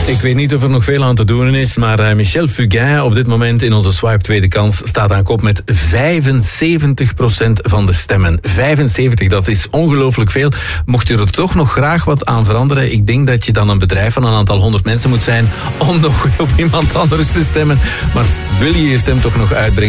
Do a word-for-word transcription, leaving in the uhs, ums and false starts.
Ik weet niet of er nog veel aan te doen is, maar uh, Michel Fugain op dit moment in onze Swipe Tweede Kans staat aan kop met vijfenzeventig procent van de stemmen. vijfenzeventig, dat is ongelooflijk veel. Mocht je er toch nog graag wat aan veranderen, ik denk dat je dan een bedrijf van een aantal honderd mensen moet zijn om nog op iemand anders te stemmen. Maar wil je je stem toch nog uitbrengen?